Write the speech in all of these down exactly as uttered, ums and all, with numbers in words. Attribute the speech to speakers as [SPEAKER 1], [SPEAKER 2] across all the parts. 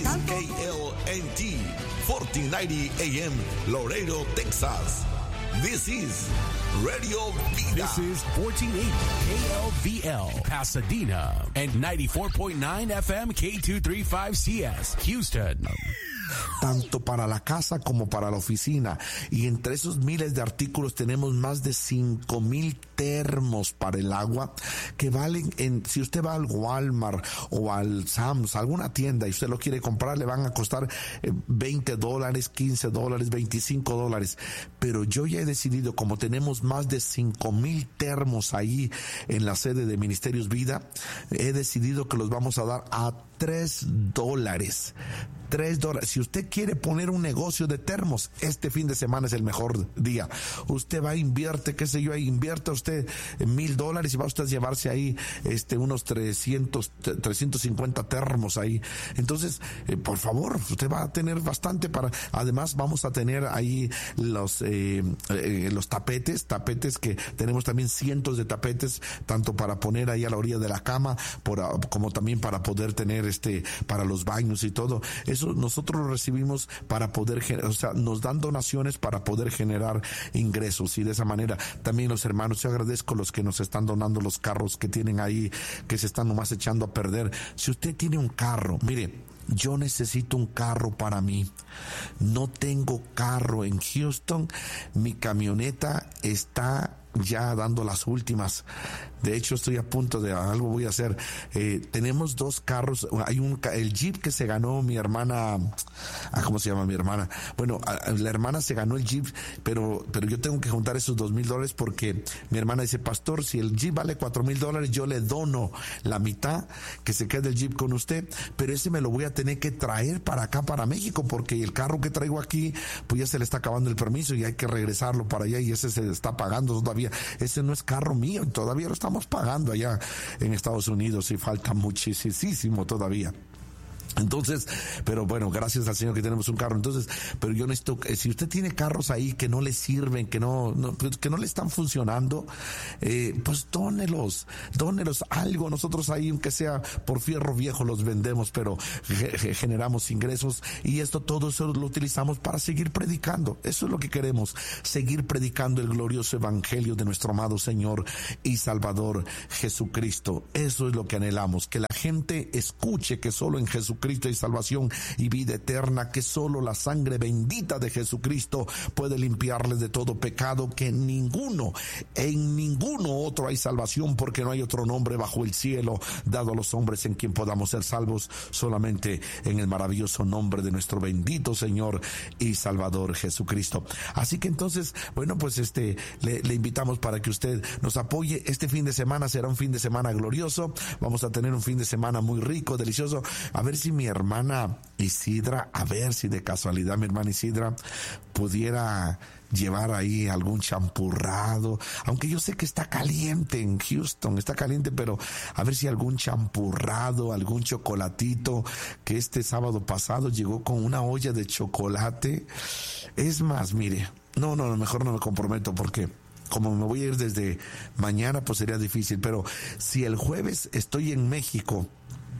[SPEAKER 1] K L N T, fourteen ninety A M, Laredo, Texas. This is Radio Vida.
[SPEAKER 2] This is fourteen eighty K L V L, Pasadena, and ninety-four point nine F M K two thirty-five C S, Houston.
[SPEAKER 3] Tanto para la casa como para la oficina. Y entre esos miles de artículos tenemos más de cinco mil termos para el agua que valen, en, si usted va al Walmart o al Sam's, alguna tienda y usted lo quiere comprar, le van a costar eh, veinte dólares, quince dólares, veinticinco dólares. Pero yo ya he decidido, como tenemos más de cinco mil termos ahí en la sede de Ministerios Vida, he decidido que los vamos a dar a tres dólares. Tres dólares. Si usted quiere poner un negocio de termos, este fin de semana es el mejor día. Usted va, invierte, qué sé yo, invierte usted mil dólares y va usted a llevarse ahí este unos trescientos, trescientos cincuenta termos ahí. Entonces, eh, por favor, usted va a tener bastante para. Además, vamos a tener ahí los eh, eh, los tapetes, tapetes que tenemos también cientos de tapetes, tanto para poner ahí a la orilla de la cama, por, como también para poder tener este para los baños y todo. Eso nosotros lo recibimos para poder, o sea, nos dan donaciones para poder generar ingresos, y de esa manera también los hermanos, yo agradezco los que nos están donando los carros que tienen ahí, que se están nomás echando a perder. Si usted tiene un carro, mire, yo necesito un carro para mí. No tengo carro en Houston. Mi camioneta está ya dando las últimas. De hecho, estoy a punto de algo voy a hacer. Eh, tenemos dos carros. Hay un el Jeep que se ganó mi hermana. Ah, ¿cómo se llama mi hermana? Bueno, a, la hermana se ganó el Jeep, pero pero yo tengo que juntar esos dos mil dólares porque mi hermana dice, pastor, si el Jeep vale cuatro mil dólares, yo le dono la mitad, que se quede el Jeep con usted, pero ese me lo voy a tener que traer para acá, para México, porque el carro que traigo aquí, pues ya se le está acabando el permiso y hay que regresarlo para allá, y ese se está pagando todavía. Ese no es carro mío, todavía lo estamos pagando allá en Estados Unidos y falta muchísimo todavía. Entonces, pero bueno, gracias al Señor que tenemos un carro. Entonces, pero yo necesito, si usted tiene carros ahí que no le sirven, que no, no que no le están funcionando, eh, pues dónelos, dónelos algo. Nosotros ahí, aunque sea por fierro viejo, los vendemos, pero ge- generamos ingresos, y esto, todo eso lo utilizamos para seguir predicando. Eso es lo que queremos, seguir predicando el glorioso evangelio de nuestro amado Señor y Salvador Jesucristo. Eso es lo que anhelamos, que la gente escuche que solo en Jesucristo hay salvación y vida eterna, que solo la sangre bendita de Jesucristo puede limpiarles de todo pecado, que en ninguno, en ninguno otro hay salvación, porque no hay otro nombre bajo el cielo dado a los hombres en quien podamos ser salvos, solamente en el maravilloso nombre de nuestro bendito Señor y Salvador Jesucristo. Así que entonces, bueno, pues este le, le invitamos para que usted nos apoye. Este fin de semana será un fin de semana glorioso. Vamos a tener un fin de semana muy rico, delicioso. A ver si mi hermana Isidra, a ver si de casualidad mi hermana Isidra pudiera llevar ahí algún champurrado, aunque yo sé que está caliente en Houston, está caliente, pero a ver si algún champurrado, algún chocolatito, que este sábado pasado llegó con una olla de chocolate. Es más, mire, no, no, mejor no me comprometo, porque como me voy a ir desde mañana, pues sería difícil, pero si el jueves estoy en México,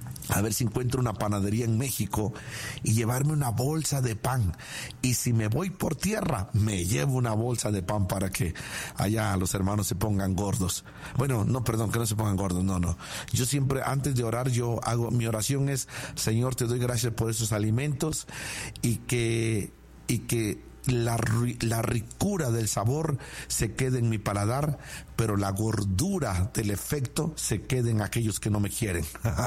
[SPEAKER 3] a ver si encuentro una panadería en México y llevarme una bolsa de pan. Y si me voy por tierra, me llevo una bolsa de pan para que allá los hermanos se pongan gordos. Bueno, no, perdón, que no se pongan gordos, no, no. Yo siempre, antes de orar, yo hago, mi oración es, Señor, te doy gracias por esos alimentos, y que, y que La, la ricura del sabor se quede en mi paladar, pero la gordura del efecto se quede en aquellos que no me quieren.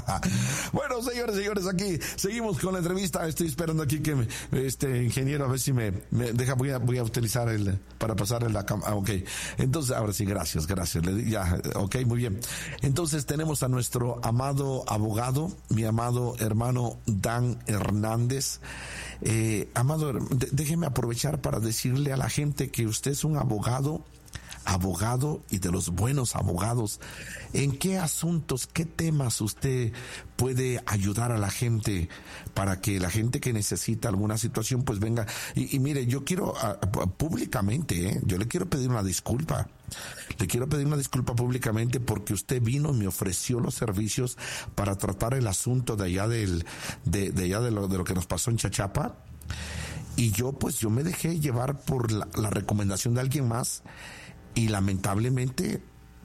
[SPEAKER 3] Bueno, señores, señores, aquí seguimos con la entrevista. Estoy esperando aquí que me, este ingeniero, a ver si me, me deja, voy a, voy a utilizar el, para pasar la cámara. Ah, ok. Entonces, ahora sí, gracias, gracias. Le, ya, ok, muy bien. Entonces tenemos a nuestro amado abogado, mi amado hermano Dan Hernández. Eh, amado, déjeme aprovechar para decirle a la gente que usted es un abogado abogado y de los buenos abogados. ¿En qué asuntos, qué temas usted puede ayudar a la gente para que la gente que necesita alguna situación pues venga? Y, y mire, yo quiero uh, públicamente, ¿eh? yo le quiero pedir una disculpa. Le quiero pedir una disculpa públicamente porque usted vino y me ofreció los servicios para tratar el asunto de allá del, de, de allá de lo, de lo que nos pasó en Chachapa. Y yo pues yo me dejé llevar por la, la recomendación de alguien más y lamentablemente,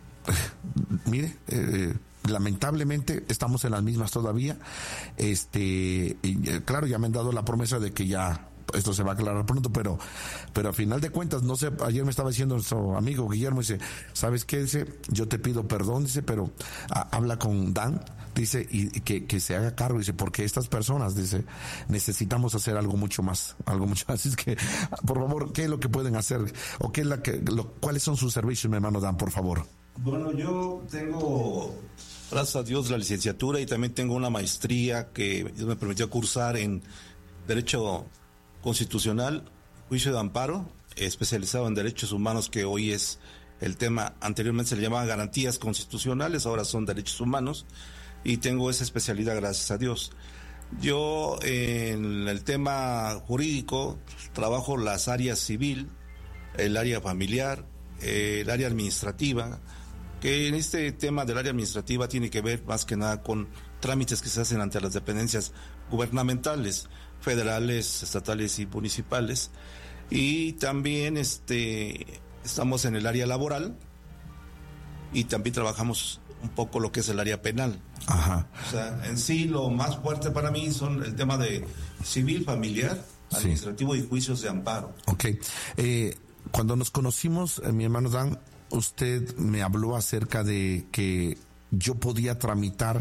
[SPEAKER 3] mire, eh, lamentablemente estamos en las mismas todavía. Este, y, claro, ya me han dado la promesa de que ya esto se va a aclarar pronto, pero pero a final de cuentas, no sé, ayer me estaba diciendo nuestro amigo Guillermo, dice, ¿sabes qué? Dice, yo te pido perdón, dice, pero a, habla con Dan, dice, y, y que, que se haga cargo, dice, porque estas personas, dice, necesitamos hacer algo mucho más, algo mucho más. Así es que, por favor, ¿qué es lo que pueden hacer? ¿O qué es la que, lo, cuáles son sus servicios, mi hermano Dan, por favor?
[SPEAKER 4] Bueno, yo tengo, gracias a Dios, la licenciatura y también tengo una maestría que Dios me permitió cursar en Derecho Constitucional, Juicio de Amparo, especializado en Derechos Humanos, que hoy es el tema. Anteriormente se le llamaba Garantías Constitucionales, ahora son Derechos Humanos, y tengo esa especialidad, gracias a Dios. Yo en el tema jurídico trabajo las áreas civil, el área familiar, el área administrativa, que en este tema del área administrativa tiene que ver más que nada con trámites que se hacen ante las dependencias gubernamentales, federales, estatales y municipales. Y también este estamos en el área laboral y también trabajamos un poco lo que es el área penal.
[SPEAKER 3] Ajá.
[SPEAKER 4] O sea, en sí lo más fuerte para mí son el tema de civil, familiar, administrativo, sí, y juicios de amparo.
[SPEAKER 3] Ok. Eh, cuando nos conocimos, eh, mi hermano Dan, usted me habló acerca de que yo podía tramitar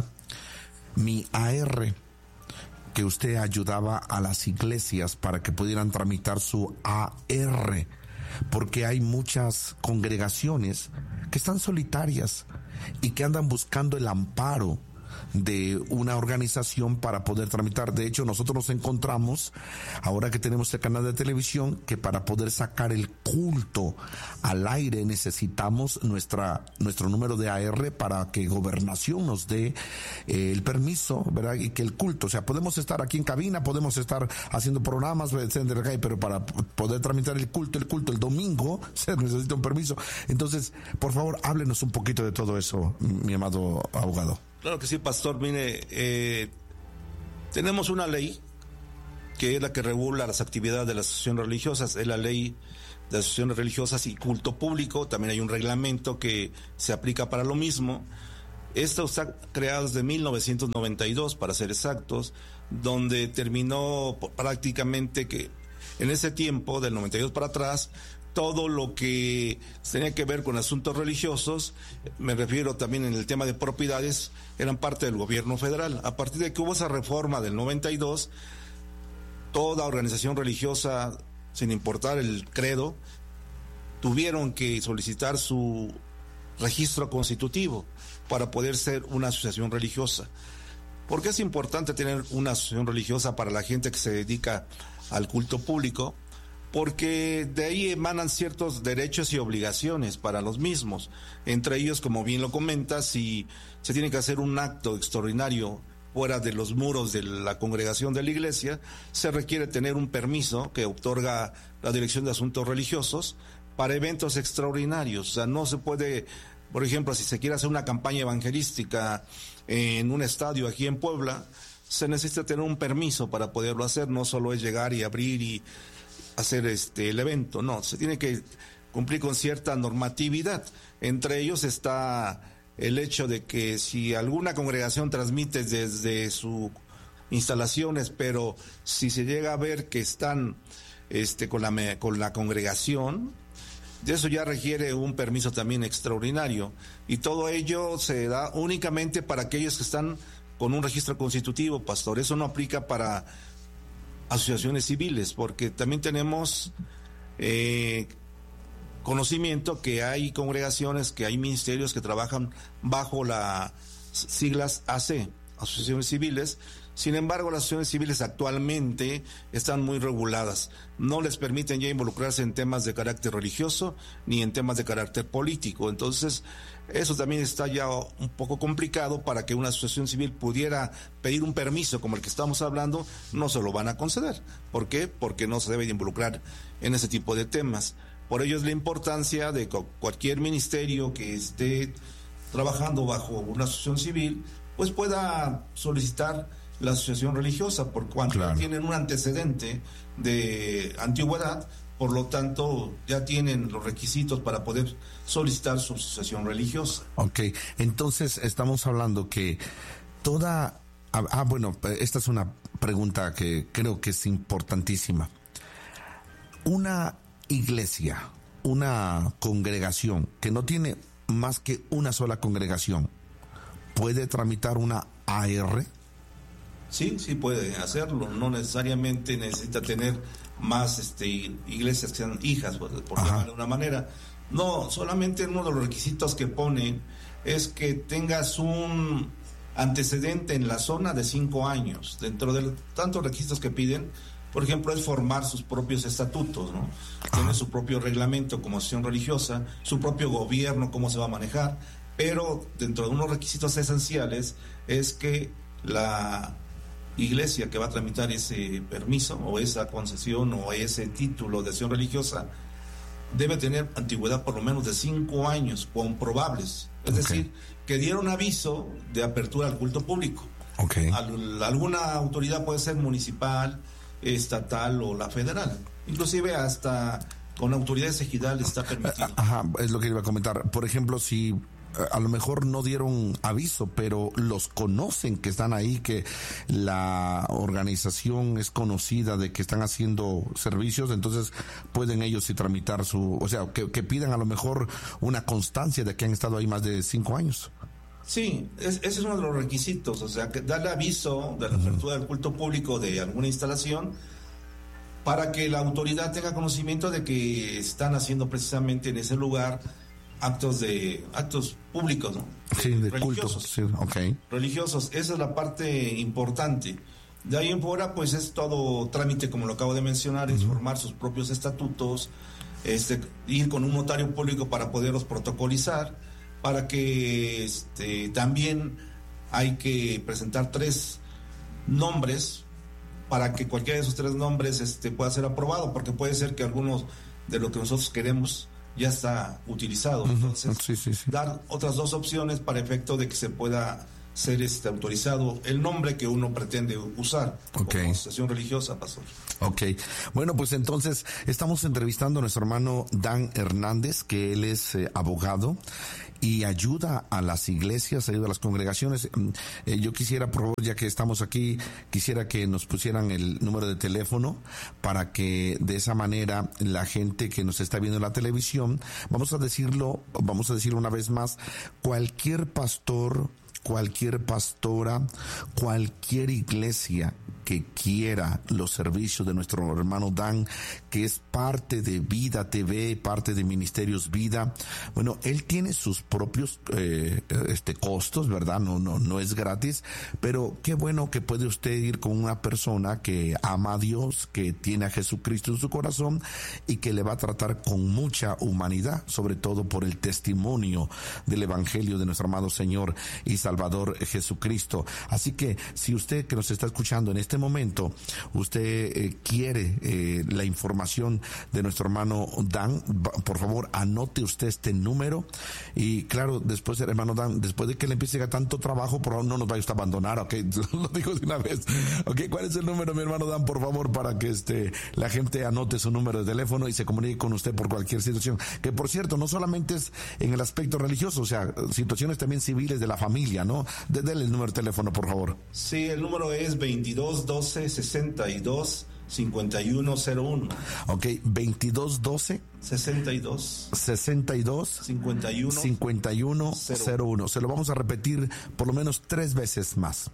[SPEAKER 3] mi A R, que usted ayudaba a las iglesias para que pudieran tramitar su A R, porque hay muchas congregaciones que están solitarias y que andan buscando el amparo de una organización para poder tramitar. De hecho, nosotros nos encontramos, ahora que tenemos el canal de televisión, que para poder sacar el culto al aire necesitamos nuestra nuestro número de A R para que Gobernación nos dé eh, el permiso, ¿verdad? Y que el culto, o sea, podemos estar aquí en cabina, podemos estar haciendo programas, etcétera, pero para poder tramitar el culto, el culto el domingo, se necesita un permiso. Entonces, por favor, háblenos un poquito de todo eso, mi amado abogado.
[SPEAKER 4] Claro que sí, pastor. Mire, eh, tenemos una ley que es la que regula las actividades de las asociaciones religiosas, es la ley de asociaciones religiosas y culto público. También hay un reglamento que se aplica para lo mismo. Esto está creado desde mil novecientos noventa y dos, para ser exactos, donde terminó prácticamente que en ese tiempo, del noventa y dos para atrás, todo lo que tenía que ver con asuntos religiosos, me refiero también en el tema de propiedades, eran parte del gobierno federal. A partir de que hubo esa reforma del noventa y dos, toda organización religiosa, sin importar el credo, tuvieron que solicitar su registro constitutivo para poder ser una asociación religiosa. ¿Por qué es importante tener una asociación religiosa para la gente que se dedica al culto público? Porque de ahí emanan ciertos derechos y obligaciones para los mismos. Entre ellos, como bien lo comentas, si se tiene que hacer un acto extraordinario fuera de los muros de la congregación de la iglesia, se requiere tener un permiso que otorga la Dirección de Asuntos Religiosos para eventos extraordinarios. O sea, no se puede, por ejemplo, si se quiere hacer una campaña evangelística en un estadio aquí en Puebla, se necesita tener un permiso para poderlo hacer. No solo es llegar y abrir y hacer este el evento, no, se tiene que cumplir con cierta normatividad. Entre ellos está el hecho de que si alguna congregación transmite desde sus instalaciones, pero si se llega a ver que están este con la con la congregación, de eso ya requiere un permiso también extraordinario, y todo ello se da únicamente para aquellos que están con un registro constitutivo, pastor. Eso no aplica para asociaciones civiles, porque también tenemos eh, conocimiento que hay congregaciones, que hay ministerios que trabajan bajo las siglas A C, asociaciones civiles, Sin embargo, las asociaciones civiles actualmente están muy reguladas. No les permiten ya involucrarse en temas de carácter religioso ni en temas de carácter político. Entonces, eso también está ya un poco complicado. Para que una asociación civil pudiera pedir un permiso como el que estamos hablando, no se lo van a conceder. ¿Por qué? Porque no se debe de involucrar en ese tipo de temas. Por ello es la importancia de que cualquier ministerio que esté trabajando bajo una asociación civil, pues pueda solicitar la asociación religiosa, por cuanto claro. tienen un antecedente de antigüedad, por lo tanto ya tienen los requisitos para poder solicitar su asociación religiosa.
[SPEAKER 3] Ok, entonces estamos hablando que toda... Ah, bueno, esta es una pregunta que creo que es importantísima. Una iglesia, una congregación que no tiene más que una sola congregación, ¿puede tramitar una A R?
[SPEAKER 4] Sí, sí puede hacerlo. No necesariamente necesita tener más este, iglesias que sean hijas, por, por llamarlo de una manera. No, solamente uno de los requisitos que ponen es que tengas un antecedente en la zona de cinco años. Dentro de tantos requisitos que piden, por ejemplo, es formar sus propios estatutos, ¿no? Tiene su propio reglamento como asociación religiosa, su propio gobierno, cómo se va a manejar, pero dentro de unos requisitos esenciales es que la iglesia que va a tramitar ese permiso o esa concesión o ese título de acción religiosa debe tener antigüedad por lo menos de cinco años comprobables. Es okay. decir, que dieron aviso de apertura al culto público.
[SPEAKER 3] Okay.
[SPEAKER 4] Al, alguna autoridad puede ser municipal, estatal o la federal. Inclusive hasta con autoridades ejidales está permitido.
[SPEAKER 3] Ajá, es lo que iba a comentar. Por ejemplo, si a lo mejor no dieron aviso, pero los conocen que están ahí, que la organización es conocida de que están haciendo servicios, entonces pueden ellos sí tramitar su, o sea, que, que pidan a lo mejor una constancia de que han estado ahí más de cinco años.
[SPEAKER 4] Sí, es, ese es uno de los requisitos, o sea, que darle aviso de la apertura del culto público de alguna instalación para que la autoridad tenga conocimiento de que están haciendo precisamente en ese lugar actos de actos públicos, ¿no? De,
[SPEAKER 3] sí, de
[SPEAKER 4] religiosos,
[SPEAKER 3] culto, sí, okay.
[SPEAKER 4] religiosos. Esa es la parte importante. De ahí en fuera, pues es todo trámite, como lo acabo de mencionar, uh-huh. es formar sus propios estatutos, este, ir con un notario público para poderlos protocolizar, para que este, también hay que presentar tres nombres para que cualquiera de esos tres nombres este, pueda ser aprobado, porque puede ser que algunos de lo que nosotros queremos ya está utilizado. Entonces, uh-huh. sí, sí, sí. dar otras dos opciones para efecto de que se pueda ser este autorizado el nombre que uno pretende usar
[SPEAKER 3] okay.
[SPEAKER 4] como asociación religiosa, pastor.
[SPEAKER 3] Ok, bueno, pues entonces estamos entrevistando a nuestro hermano Dan Hernández, que él es eh, abogado y ayuda a las iglesias, ayuda a las congregaciones. Eh, yo quisiera, por favor, ya que estamos aquí, quisiera que nos pusieran el número de teléfono para que de esa manera la gente que nos está viendo en la televisión, vamos a decirlo, vamos a decirlo una vez más, cualquier pastor, cualquier pastora, cualquier iglesia que quiera los servicios de nuestro hermano Dan, que es parte de Vida T V, parte de Ministerios Vida. Bueno, él tiene sus propios eh, este costos, ¿verdad? No, no, no es gratis, pero qué bueno que puede usted ir con una persona que ama a Dios, que tiene a Jesucristo en su corazón y que le va a tratar con mucha humanidad, sobre todo por el testimonio del Evangelio de nuestro amado Señor y Salvador Jesucristo. Así que si usted que nos está escuchando en este momento, usted eh, quiere eh, la información de nuestro hermano Dan, por favor anote usted este número y claro, después hermano Dan, después de que le empiece a tanto trabajo, por favor no nos vaya usted a abandonar, ok, lo digo de una vez, ok, ¿cuál es el número, mi hermano Dan, por favor, para que este la gente anote su número de teléfono y se comunique con usted por cualquier situación, que por cierto, no solamente es en el aspecto religioso, o sea, situaciones también civiles de la familia, ¿no? Dele el número de teléfono, por favor.
[SPEAKER 4] Sí, el número es veintidós doce sesenta y dos cincuenta y uno cero uno.
[SPEAKER 3] Ok, veintidós doce
[SPEAKER 4] sesenta y dos
[SPEAKER 3] sesenta y dos
[SPEAKER 4] cincuenta y uno
[SPEAKER 3] cincuenta y uno cero uno. Se lo vamos a repetir por lo menos tres veces más.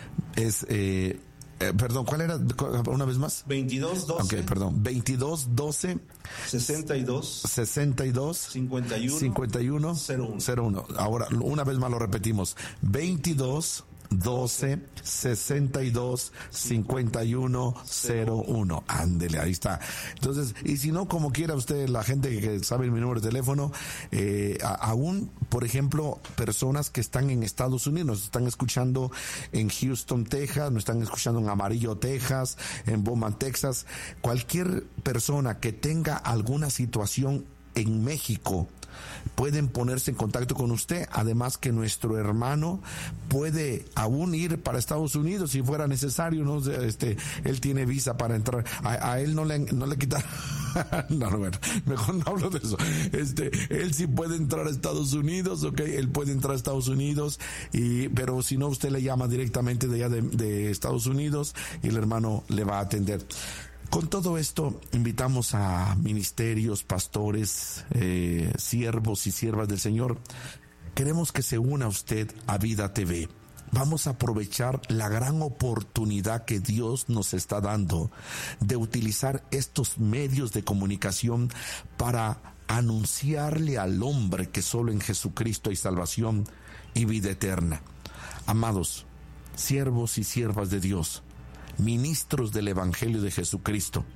[SPEAKER 3] Es eh, eh, perdón, ¿cuál era? Una vez más.
[SPEAKER 4] veintidós doce.
[SPEAKER 3] Ok, perdón. veintidós doce
[SPEAKER 4] sesenta y dos
[SPEAKER 3] sesenta y dos
[SPEAKER 4] cincuenta y uno
[SPEAKER 3] cincuenta y uno
[SPEAKER 4] cero uno.
[SPEAKER 3] cero uno. Ahora una vez más lo repetimos. veintidós doce, sesenta y dos, cincuenta y uno, cero uno. Ándele, ahí está. Entonces, y si no, como quiera usted, la gente que sabe mi número de teléfono, eh, a, aún, por ejemplo, personas que están en Estados Unidos, nos están escuchando en Houston, Texas, nos están escuchando en Amarillo, Texas, en Beaumont, Texas. Cualquier persona que tenga alguna situación en México, pueden ponerse en contacto con usted. Además que nuestro hermano puede aún ir para Estados Unidos si fuera necesario, ¿no? Este, él tiene visa para entrar. A, a él no le, no le quita. No, no, bueno, mejor no hablo de eso. Este, él sí puede entrar a Estados Unidos, ok, él puede entrar a Estados Unidos, y, pero si no, usted le llama directamente de allá de, de Estados Unidos y el hermano le va a atender. Con todo esto, invitamos a ministerios, pastores, eh, siervos y siervas del Señor. Queremos que se una usted a Vida T V. Vamos a aprovechar la gran oportunidad que Dios nos está dando de utilizar estos medios de comunicación para anunciarle al hombre que solo en Jesucristo hay salvación y vida eterna. Amados, siervos y siervas de Dios, ministros del Evangelio de Jesucristo,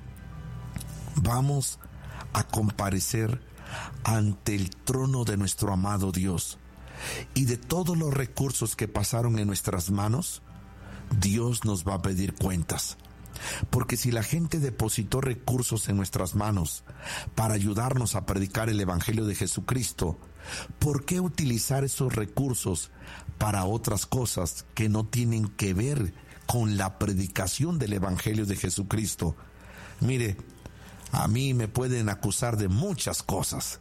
[SPEAKER 3] vamos a comparecer ante el trono de nuestro amado Dios, y de todos los recursos que pasaron en nuestras manos, Dios nos va a pedir cuentas. Porque si la gente depositó recursos en nuestras manos para ayudarnos a predicar el Evangelio de Jesucristo, ¿por qué utilizar esos recursos para otras cosas que no tienen que ver con la predicación del Evangelio de Jesucristo? Mire, a mí me pueden acusar de muchas cosas.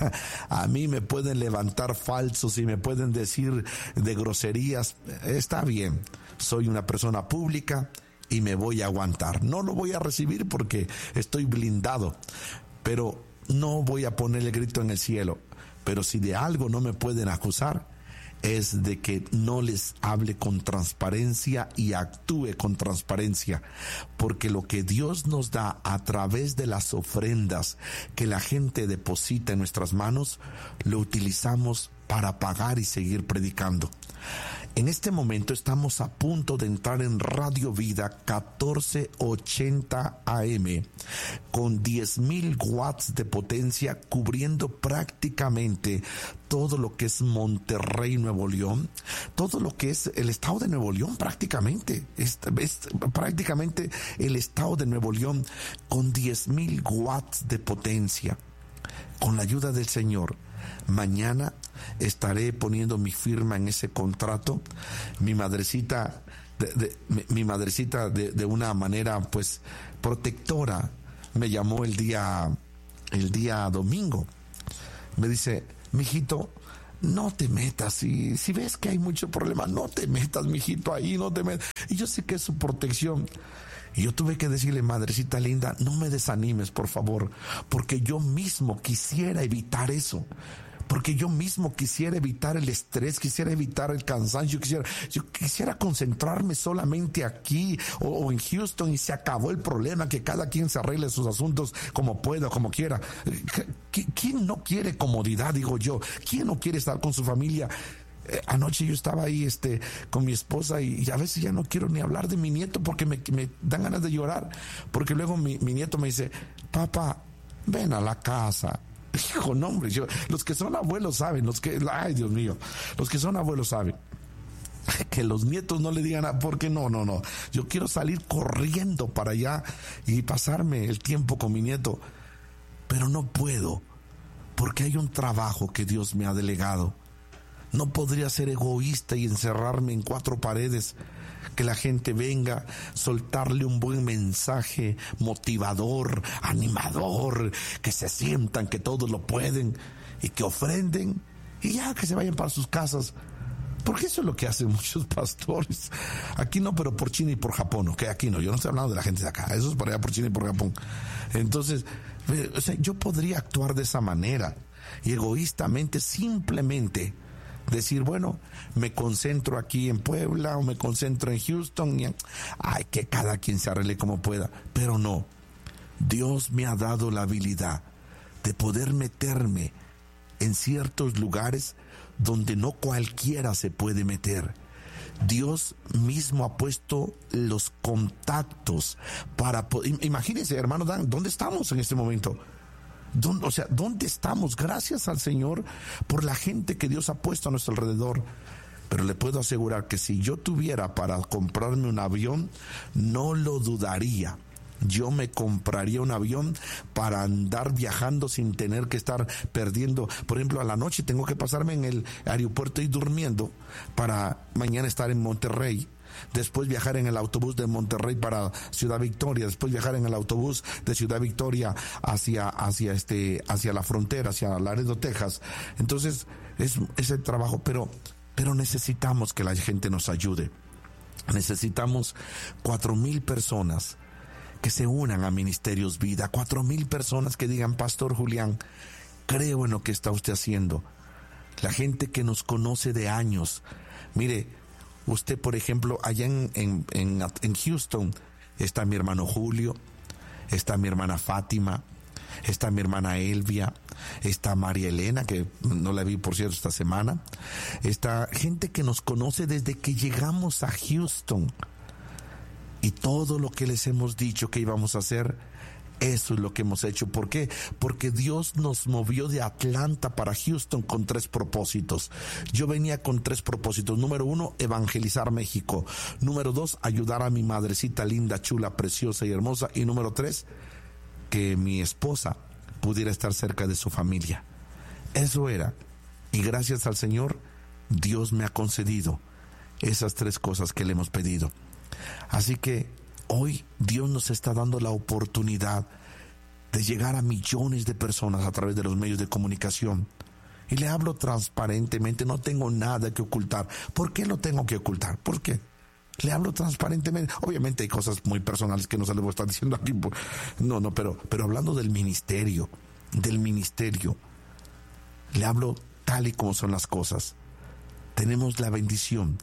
[SPEAKER 3] A mí me pueden levantar falsos y me pueden decir de groserías. Está bien, soy una persona pública y me voy a aguantar. No lo voy a recibir porque estoy blindado, pero no voy a poner el grito en el cielo. Pero si de algo no me pueden acusar, es de que no les hable con transparencia y actúe con transparencia, porque lo que Dios nos da a través de las ofrendas que la gente deposita en nuestras manos, lo utilizamos para pagar y seguir predicando. En este momento estamos a punto de entrar en Radio Vida catorce ochenta A M con diez mil watts de potencia, cubriendo prácticamente todo lo que es Monterrey, Nuevo León, todo lo que es el estado de Nuevo León prácticamente, es, es prácticamente el estado de Nuevo León con diez mil watts de potencia. Con la ayuda del Señor, mañana estaré poniendo mi firma en ese contrato. Mi madrecita, de, de, mi, mi madrecita de, de una manera pues protectora, me llamó el día, el día domingo. Me dice: mijito, no te metas, si, si ves que hay mucho problema, no te metas, mijito, ahí no te metas. Y yo sé que es su protección. Y yo tuve que decirle: madrecita linda, no me desanimes, por favor, porque yo mismo quisiera evitar eso. Porque yo mismo quisiera evitar el estrés, quisiera evitar el cansancio, quisiera, yo quisiera concentrarme solamente aquí o, o en Houston, y se acabó el problema, que cada quien se arregle sus asuntos como pueda, como quiera. ¿Quién no quiere comodidad, digo yo? ¿Quién no quiere estar con su familia? Eh, anoche yo estaba ahí este, con mi esposa y, y a veces ya no quiero ni hablar de mi nieto porque me, me dan ganas de llorar, porque luego mi, mi nieto me dice: papá, ven a la casa. Hijo, no, hombre, yo, los que son abuelos saben, los que, ay Dios mío, los que son abuelos saben que los nietos no le digan a, porque no, no, no, yo quiero salir corriendo para allá y pasarme el tiempo con mi nieto, pero no puedo, porque hay un trabajo que Dios me ha delegado. No podría ser egoísta y encerrarme en cuatro paredes, que la gente venga, soltarle un buen mensaje motivador, animador, que se sientan que todos lo pueden y que ofrenden y ya que se vayan para sus casas. Porque eso es lo que hacen muchos pastores. Aquí no, pero por China y por Japón, ¿ok? Aquí no, yo no estoy hablando de la gente de acá, eso es por allá por China y por Japón. Entonces, o sea, yo podría actuar de esa manera y egoístamente, simplemente decir: bueno, me concentro aquí en Puebla o me concentro en Houston y, ay, que cada quien se arregle como pueda. Pero no, Dios me ha dado la habilidad de poder meterme en ciertos lugares donde no cualquiera se puede meter. Dios mismo ha puesto los contactos para poder, imagínense, hermano Dan, ¿dónde estamos en este momento? ¿Dónde, o sea, ¿dónde estamos? Gracias al Señor por la gente que Dios ha puesto a nuestro alrededor. Pero le puedo asegurar que si yo tuviera para comprarme un avión, no lo dudaría. Yo me compraría un avión para andar viajando sin tener que estar perdiendo. Por ejemplo, a la noche tengo que pasarme en el aeropuerto y durmiendo para mañana estar en Monterrey. Después viajar en el autobús de Monterrey para Ciudad Victoria, después viajar en el autobús de Ciudad Victoria hacia, hacia este, hacia la frontera, hacia Laredo, Texas. Entonces, es, es el trabajo, pero, pero necesitamos que la gente nos ayude. Necesitamos cuatro mil personas que se unan a Ministerios Vida, cuatro mil personas que digan, Pastor Julián, creo en lo que está usted haciendo. La gente que nos conoce de años. Mire, usted, por ejemplo, allá en, en, en, en Houston, está mi hermano Julio, está mi hermana Fátima, está mi hermana Elvia, está María Elena, que no la vi, por cierto, esta semana. Está gente que nos conoce desde que llegamos a Houston. Y todo lo que les hemos dicho que íbamos a hacer, eso es lo que hemos hecho. ¿Por qué? Porque Dios nos movió de Atlanta para Houston con tres propósitos. Yo venía con tres propósitos. Número uno, evangelizar México. Número dos, ayudar a mi madrecita linda, chula, preciosa y hermosa. Y número tres, que mi esposa pudiera estar cerca de su familia. Eso era. Y gracias al Señor, Dios me ha concedido esas tres cosas que le hemos pedido. Así que hoy Dios nos está dando la oportunidad de llegar a millones de personas a través de los medios de comunicación. Y le hablo transparentemente, no tengo nada que ocultar. ¿Por qué lo tengo que ocultar? ¿Por qué? Le hablo transparentemente. Obviamente hay cosas muy personales que no se les voy a estar diciendo aquí. No, no, pero, pero hablando del ministerio, del ministerio, le hablo tal y como son las cosas. Tenemos la bendición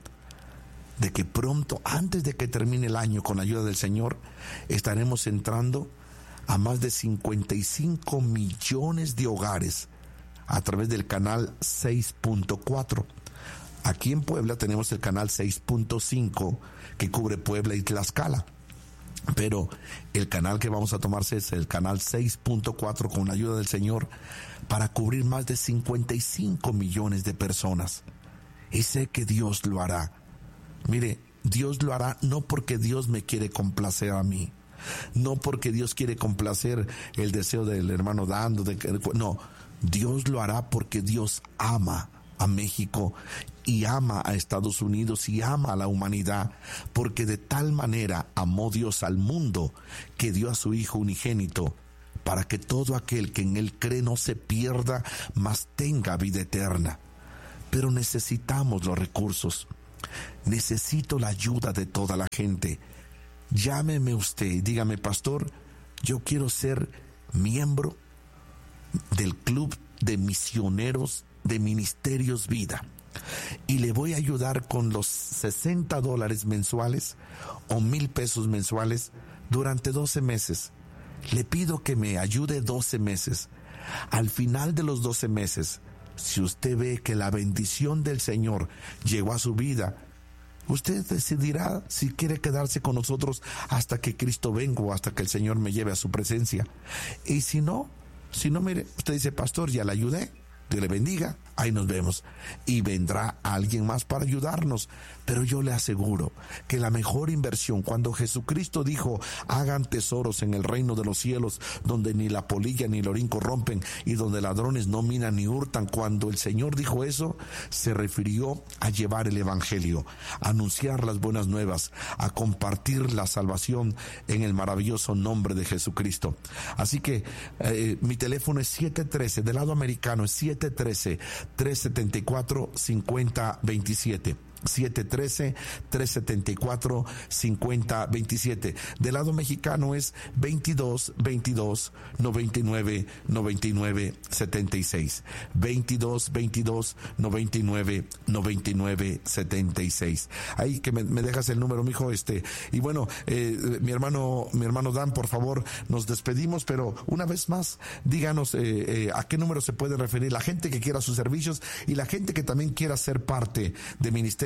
[SPEAKER 3] de que pronto, antes de que termine el año, con la ayuda del Señor, estaremos entrando a más de cincuenta y cinco millones de hogares a través del canal seis punto cuatro. Aquí en Puebla tenemos el canal seis punto cinco, que cubre Puebla y Tlaxcala. Pero el canal que vamos a tomarse es el canal seis punto cuatro, con la ayuda del Señor, para cubrir más de cincuenta y cinco millones de personas. Y sé que Dios lo hará. Mire, Dios lo hará no porque Dios me quiere complacer a mí, no porque Dios quiere complacer el deseo del hermano Dando, de, no, Dios lo hará porque Dios ama a México y ama a Estados Unidos y ama a la humanidad, porque de tal manera amó Dios al mundo que dio a su Hijo unigénito, para que todo aquel que en Él cree no se pierda, mas tenga vida eterna. Pero necesitamos los recursos. Necesito la ayuda de toda la gente. Llámeme usted y dígame, pastor, yo quiero ser miembro del Club de Misioneros de Ministerios Vida y le voy a ayudar con los sesenta dólares mensuales o mil pesos mensuales durante doce meses. Le pido que me ayude doce meses. Al final de los doce meses, si usted ve que la bendición del Señor llegó a su vida, usted decidirá si quiere quedarse con nosotros hasta que Cristo venga o hasta que el Señor me lleve a su presencia. Y si no, si no, mire, usted dice, pastor, ya le ayudé, Dios le bendiga, ahí nos vemos. Y vendrá alguien más para ayudarnos. Pero yo le aseguro que la mejor inversión, cuando Jesucristo dijo, hagan tesoros en el reino de los cielos, donde ni la polilla ni el orín corrompen, y donde ladrones no minan ni hurtan, cuando el Señor dijo eso, se refirió a llevar el evangelio, a anunciar las buenas nuevas, a compartir la salvación en el maravilloso nombre de Jesucristo. Así que eh, mi teléfono es siete uno tres, del lado americano es siete uno tres, tres siete cuatro, cinco cero dos siete. siete uno tres, tres siete cuatro, cinco cero dos siete. Del lado mexicano es veintidós, veintidós, noventa y nueve, noventa y nueve, setenta y seis. veintidós, veintidós, noventa y nueve, noventa y nueve, setenta y seis. Ahí que me, me dejas el número, mijo, este. Y bueno, eh, mi hermano, mi hermano Dan, por favor, nos despedimos, pero una vez más, díganos eh, eh, a qué número se puede referir la gente que quiera sus servicios y la gente que también quiera ser parte de Ministerio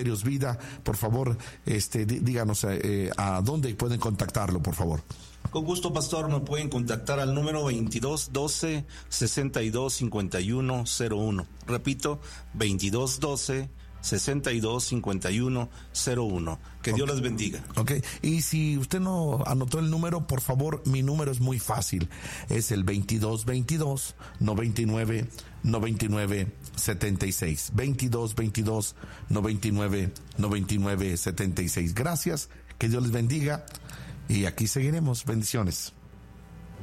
[SPEAKER 3] Ministerios Vida, por favor, este, díganos eh, a dónde pueden contactarlo, por favor.
[SPEAKER 4] Con gusto, pastor, me pueden contactar al número veintidós doce sesenta y dos cincuenta y uno cero uno. Repito, veintidós doce sesenta y dos cincuenta y uno cero uno. Que okay. Dios les bendiga.
[SPEAKER 3] Ok, y si usted no anotó el número, por favor, mi número es muy fácil. Es el veintidós veintidós noventa y nueve noventa y nueve setenta y seis. veintidós veintidós noventa y nueve noventa y nueve setenta y seis. Gracias, que Dios les bendiga y aquí seguiremos. Bendiciones.